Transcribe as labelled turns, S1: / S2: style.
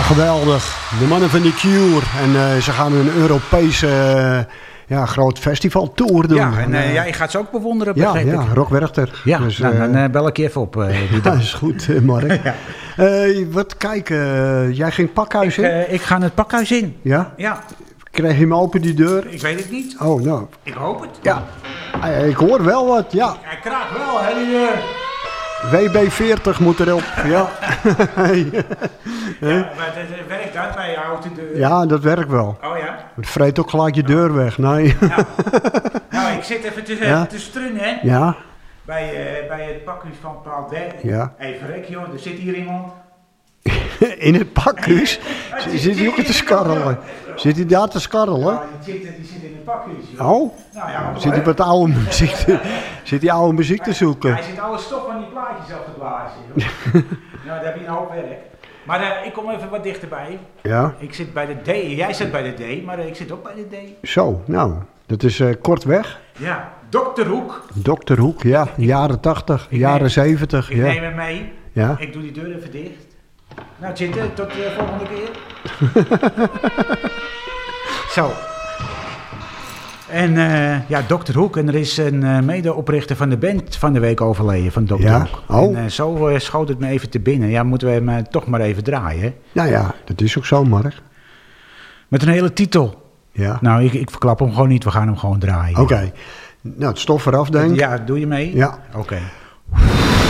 S1: geweldig. De mannen van The Cure. En ze gaan een Europese groot festivaltour doen.
S2: Ja, en jij gaat ze ook bewonderen, begrijp ik.
S1: Ja, Rock Werchter.
S2: Ja,
S1: dus,
S2: dan bel ik je even op.
S1: Dat is goed, Mark.
S2: Ja.
S1: Wat kijken, jij ging het pakhuis in?
S2: Ik ga het pakhuis in.
S1: Ja?
S2: Ja.
S1: Kreeg je hem open, die deur?
S2: Ik weet het niet.
S1: Oh, nou.
S2: Ik hoop het.
S1: Ja. Ik hoor wel wat, ja.
S2: Hij kraakt wel, hè, die deur.
S1: WB40 moet erop, ja.
S2: Ja, maar het werkt dat bij je houten deur.
S1: Ja, dat werkt wel.
S2: Oh ja?
S1: Het vreet ook gelijk je deur weg, nee.
S2: Ja. Nou, ik zit even te strunnen, hè.
S1: Ja?
S2: Bij het pakhuis van Paul D.
S1: Ja.
S2: Even rek, joh. Er zit hier iemand.
S1: In het pakhuis? Zit hij ook te skarrelen? Zit hij daar te skarrelen?
S2: Ja, die zit in het pakhuis, joh.
S1: Oh?
S2: Nou ja,
S1: Zit hij wat oude muziek zit hij oude muziek te zoeken?
S2: Hij zit alle stof van die plaatjes af te blazen, joh. Nou, daar heb je een hoop werk. Maar ik kom even wat dichterbij.
S1: Ja?
S2: Ik zit bij de D. Jij zit bij de D, maar ik zit ook bij de D.
S1: Zo, nou, dat is kort weg.
S2: Ja, Dr. Hoek.
S1: Dr. Hoek, ja, jaren 80, jaren 70.
S2: Ik
S1: ja.
S2: neem hem mee.
S1: Ja.
S2: Ik doe die deur even dicht. Nou, zitten, tot de volgende keer. Zo. En Dr. Hoek. En er is een medeoprichter van de band van de week overleden, van Dr.
S1: Ja.
S2: Hoek.
S1: Oh.
S2: En zo schoot het me even te binnen. Ja, moeten we hem toch maar even draaien, hè?
S1: Nou ja, dat is ook zo, Mark.
S2: Met een hele titel.
S1: Ja.
S2: Nou, ik verklap hem gewoon niet. We gaan hem gewoon draaien.
S1: Oké. Nou, het stof eraf, denk ik.
S2: Ja, doe je mee?
S1: Ja.
S2: Oké.